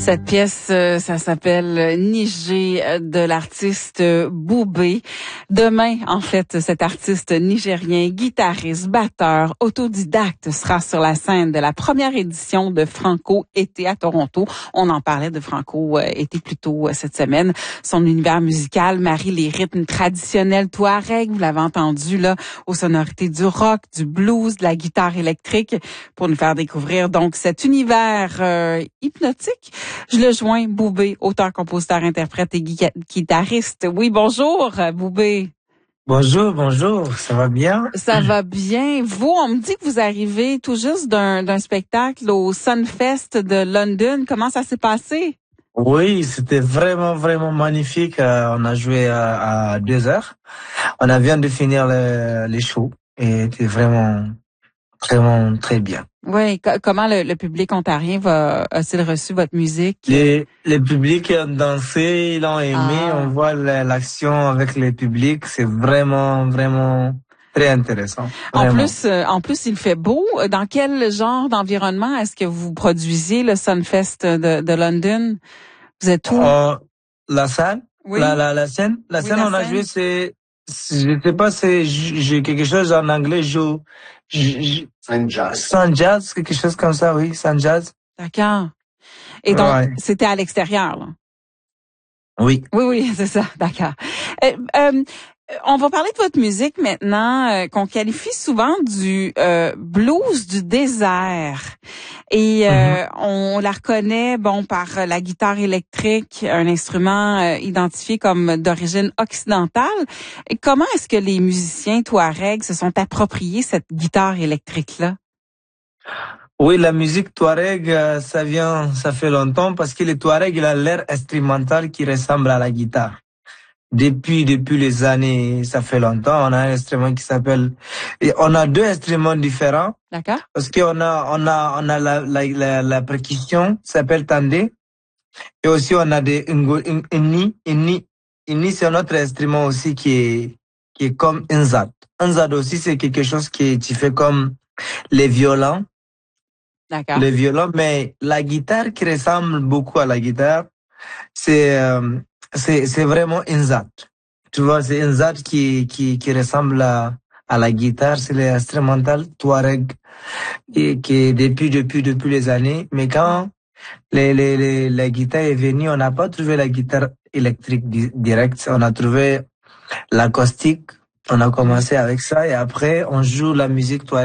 Cette pièce, ça s'appelle Niger de l'artiste Boubé. Demain, en fait, cet artiste nigérien, guitariste, batteur, autodidacte sera sur la scène de la première édition de Franco Été à Toronto. On en parlait de Franco Été plus tôt cette semaine. Son univers musical marie les rythmes traditionnels touareg, vous l'avez entendu là, aux sonorités du rock, du blues, de la guitare électrique, pour nous faire découvrir donc cet univers hypnotique. Je le joins, Boubé, auteur, compositeur, interprète et guitariste. Oui, bonjour, Boubé. Bonjour, ça va bien? Ça va bien. Vous, on me dit que vous arrivez tout juste d'un spectacle au Sunfest de London. Comment ça s'est passé? Oui, c'était vraiment magnifique. On a joué à 2 heures. On vient de finir les shows et c'était vraiment très bien. Oui, comment le public ontarien a-t-il reçu votre musique? Les publics ont dansé, ils l'ont aimé. On voit l'action avec les publics. C'est vraiment très intéressant. Vraiment. En plus, il fait beau. Dans quel genre d'environnement est-ce que vous produisiez le Sunfest de London? Vous êtes où? La salle? Oui. La scène? La scène, on a joué, je sais pas, j'ai quelque chose en anglais, Sun Jazz, quelque chose comme ça, oui, Sun Jazz. D'accord. Et donc, C'était à l'extérieur, là? Oui. Oui, c'est ça, d'accord. On va parler de votre musique maintenant, qu'on qualifie souvent du blues du désert. Et on la reconnaît, par la guitare électrique, un instrument identifié comme d'origine occidentale. Et comment est-ce que les musiciens touareg se sont appropriés cette guitare électrique-là? Oui, la musique touareg, ça fait longtemps parce que le touareg, il a l'air instrumental qui ressemble à la guitare. Depuis les années, ça fait longtemps, on a un instrument qui s'appelle, on a 2 instruments différents. D'accord. Parce qu'on a la percussion, qui s'appelle tandé. Et aussi, on a des inni. Inni, c'est un autre instrument aussi qui est comme un zad. Un zad aussi, c'est quelque chose tu fais comme les violons. D'accord. Les violons, mais la guitare qui ressemble beaucoup à la guitare, c'est vraiment un zad. Tu vois, c'est un zad qui ressemble à la guitare, c'est l'instrumental touareg qui depuis les années. Mais quand la guitare est venue, on n'a pas trouvé la guitare électrique directe, on a trouvé l'acoustique. On a commencé avec ça et après on joue la musique touareg.